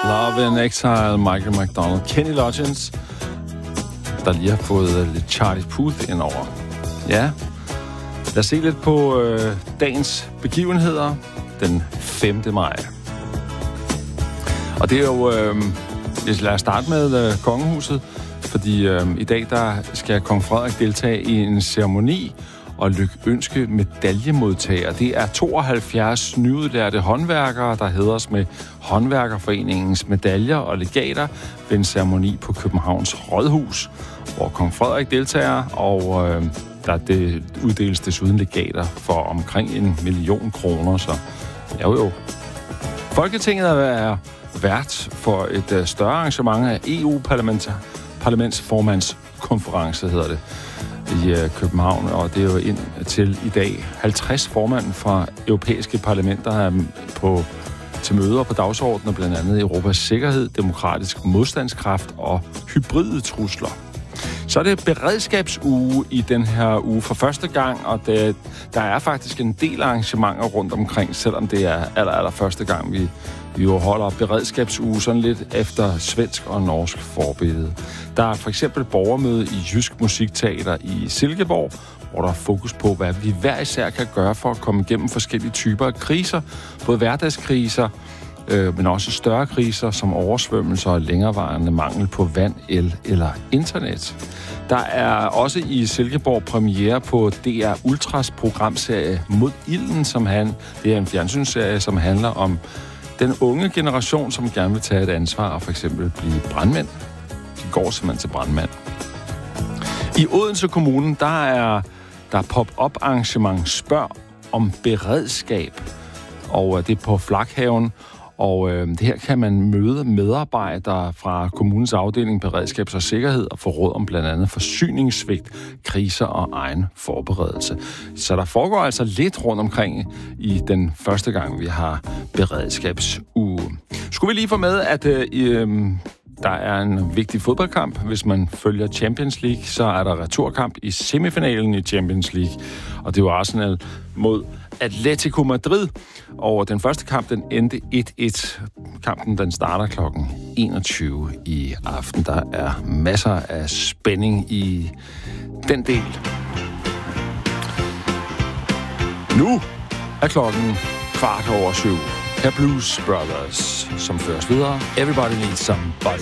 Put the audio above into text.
Love in Exile, Michael McDonald, Kenny Loggins, der lige har fået lidt Charlie Puth ind over. Ja, lad os se lidt på dagens begivenheder den 5. maj. Og det er jo, lad os starte med kongehuset, fordi i dag der skal kong Frederik deltage i en ceremoni og lykønske medaljemodtagere. Det er 72 nyudlærte håndværkere, der hædres med Håndværkerforeningens medaljer og legater ved en ceremoni på Københavns Rådhus, hvor kong Frederik deltager, og der uddeles desuden legater for omkring 1 million kroner. Så jo. Folketinget er vært for et større arrangement af EU-parlamentsformandskonference, hedder det, i København, og det er jo indtil i dag 50 formand fra europæiske parlamenter er til møder på dagsordenen, blandt andet Europas sikkerhed, demokratisk modstandskraft og hybride trusler. Så er det beredskabsuge i den her uge for første gang, og der er faktisk en del arrangementer rundt omkring, selvom det er aller første gang, vi jo holder beredskabsuge sådan lidt efter svensk og norsk forbillede. Der er for eksempel borgermøde i Jysk Musikteater i Silkeborg, hvor der er fokus på, hvad vi hver især kan gøre for at komme igennem forskellige typer af kriser, både hverdagskriser, men også større kriser som oversvømmelser og længerevarende mangel på vand, el eller internet. Der er også i Silkeborg premiere på DR Ultras programserie Mod Ilden, det er en fjernsynsserie, som handler om den unge generation, som gerne vil tage et ansvar og for eksempel blive brandmænd. De går simpelthen til brandmand. I Odense Kommune, der er pop-up arrangement Spørg om beredskab, og det er på Flakhaven. Og det her kan man møde medarbejdere fra kommunens afdeling beredskabs- og sikkerhed og få råd om blandt andet forsyningssvigt, kriser og egen forberedelse. Så der foregår altså lidt rundt omkring i den første gang, vi har beredskabsuge. Skulle vi lige få med, at der er en vigtig fodboldkamp. Hvis man følger Champions League, så er der returkamp i semifinalen i Champions League. Og det var Arsenal mod Atletico Madrid. Og den første kamp, den endte 1-1. Kampen, den starter kl. 21 i aften. Der er masser af spænding i den del. Nu er klokken 7:15. Her Blues Brothers, som føres videre. Everybody needs somebody.